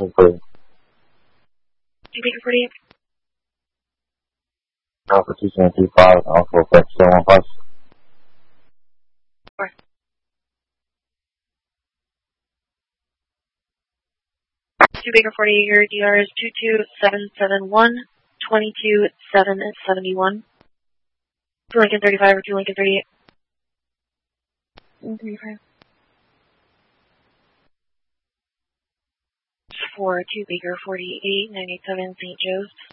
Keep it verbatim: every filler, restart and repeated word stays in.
Lincoln three. two Baker forty-eight. Alpha two seven two five, Alpha effect still on bus. Four. two Baker forty-eight, your D R is two two seven seven one, two two seven seven one. two Lincoln thirty-five or two Lincoln thirty-eight. thirty-five. For two Baker forty-eight, nine eight seven Saint Joe's.